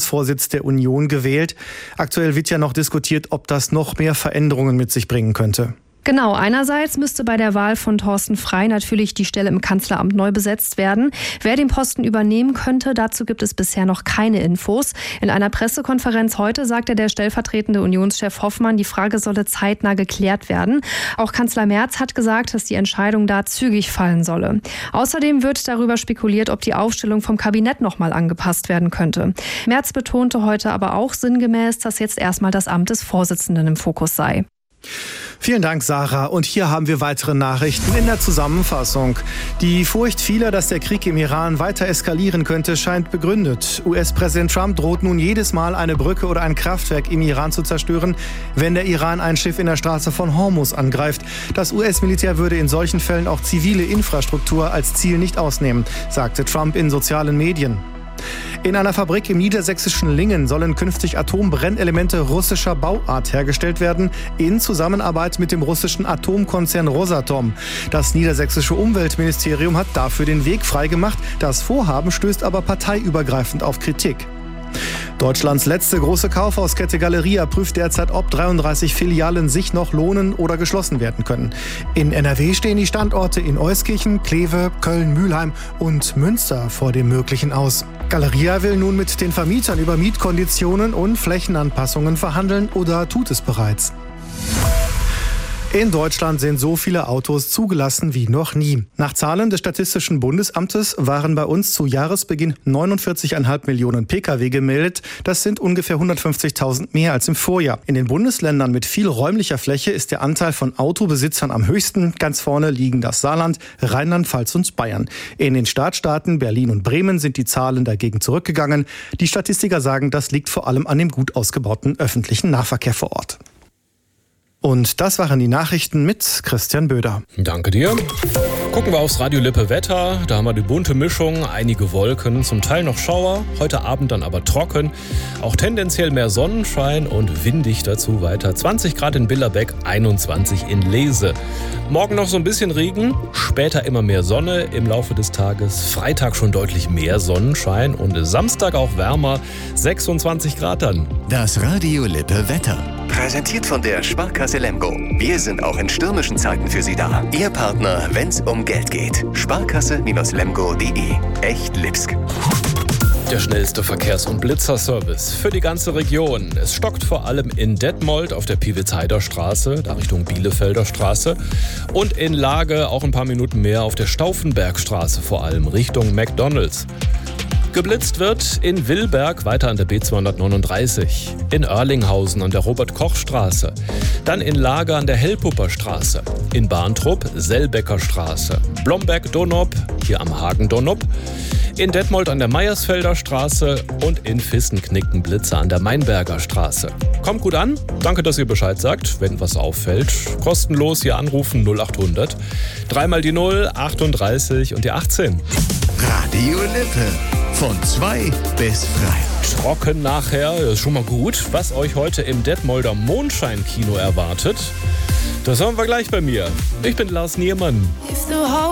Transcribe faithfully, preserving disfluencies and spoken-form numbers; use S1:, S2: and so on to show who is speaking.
S1: Fraktionsvorsitz der Union gewählt. Aktuell wird ja noch diskutiert, ob das noch mehr Veränderungen mit sich bringen könnte.
S2: Genau, einerseits müsste bei der Wahl von Thorsten Frey natürlich die Stelle im Kanzleramt neu besetzt werden. Wer den Posten übernehmen könnte, dazu gibt es bisher noch keine Infos. In einer Pressekonferenz heute sagte der stellvertretende Unionschef Hoffmann, die Frage solle zeitnah geklärt werden. Auch Kanzler Merz hat gesagt, dass die Entscheidung da zügig fallen solle. Außerdem wird darüber spekuliert, ob die Aufstellung vom Kabinett nochmal angepasst werden könnte. Merz betonte heute aber auch sinngemäß, dass jetzt erstmal das Amt des Vorsitzenden im Fokus sei.
S1: Vielen Dank, Sarah. Und hier haben wir weitere Nachrichten in der Zusammenfassung. Die Furcht vieler, dass der Krieg im Iran weiter eskalieren könnte, scheint begründet. U S-Präsident Trump droht nun jedes Mal, eine Brücke oder ein Kraftwerk im Iran zu zerstören, wenn der Iran ein Schiff in der Straße von Hormuz angreift. Das U S-Militär würde in solchen Fällen auch zivile Infrastruktur als Ziel nicht ausnehmen, sagte Trump in sozialen Medien. In einer Fabrik im niedersächsischen Lingen sollen künftig Atombrennelemente russischer Bauart hergestellt werden, in Zusammenarbeit mit dem russischen Atomkonzern Rosatom. Das niedersächsische Umweltministerium hat dafür den Weg freigemacht. Das Vorhaben stößt aber parteiübergreifend auf Kritik. Deutschlands letzte große Kaufhauskette Galeria prüft derzeit, ob dreiunddreißig Filialen sich noch lohnen oder geschlossen werden können. In N R W stehen die Standorte in Euskirchen, Kleve, Köln, Mülheim und Münster vor dem Möglichen aus. Galeria will nun mit den Vermietern über Mietkonditionen und Flächenanpassungen verhandeln oder tut es bereits. In Deutschland sind so viele Autos zugelassen wie noch nie. Nach Zahlen des Statistischen Bundesamtes waren bei uns zu Jahresbeginn neunundvierzig Komma fünf Millionen Pkw gemeldet. Das sind ungefähr hundertfünfzigtausend mehr als im Vorjahr. In den Bundesländern mit viel räumlicher Fläche ist der Anteil von Autobesitzern am höchsten. Ganz vorne liegen das Saarland, Rheinland-Pfalz und Bayern. In den Stadtstaaten Berlin und Bremen sind die Zahlen dagegen zurückgegangen. Die Statistiker sagen, das liegt vor allem an dem gut ausgebauten öffentlichen Nahverkehr vor Ort. Und das waren die Nachrichten mit Christian Böder.
S3: Danke dir. Gucken wir aufs Radio Lippe Wetter. Da haben wir die bunte Mischung, einige Wolken, zum Teil noch Schauer, heute Abend dann aber trocken. Auch tendenziell mehr Sonnenschein und windig dazu weiter. zwanzig Grad in Billerbeck, einundzwanzig in Lehse. Morgen noch so ein bisschen Regen, später immer mehr Sonne im Laufe des Tages. Freitag schon deutlich mehr Sonnenschein und Samstag auch wärmer, sechsundzwanzig Grad dann.
S4: Das Radio Lippe Wetter. Präsentiert von der Sparkasse Lemgo. Wir sind auch in stürmischen Zeiten für Sie da. Ihr Partner, wenn's um Geld geht. Sparkasse Lemgo punkt de. Echt Lipsk.
S3: Der schnellste Verkehrs- und Blitzerservice für die ganze Region. Es stockt vor allem in Detmold auf der Piwitzheider Straße, da Richtung Bielefelder Straße. Und in Lage auch ein paar Minuten mehr auf der Stauffenbergstraße, vor allem Richtung McDonalds. Geblitzt wird in Willberg weiter an der B zweihundertneununddreißig, in Oerlinghausen an der Robert-Koch-Straße, dann in Lage an der Hellpupper-Straße, in Bahntrupp Sellbecker Straße, Blomberg-Donop, hier am Hagen-Donop, in Detmold an der Meiersfelder Straße und in Vissen-Knicken Blitzer an der Mainberger Straße. Kommt gut an, danke, dass ihr Bescheid sagt, wenn was auffällt. Kostenlos hier anrufen null achthundert, dreimal die null, achtunddreißig und die achtzehn.
S4: Radio Lippe. Von zwei bis drei.
S3: Trocken nachher, ist schon mal gut. Was euch heute im Detmolder Mondschein-Kino erwartet, das hören wir gleich bei mir. Ich bin Lars Niermann.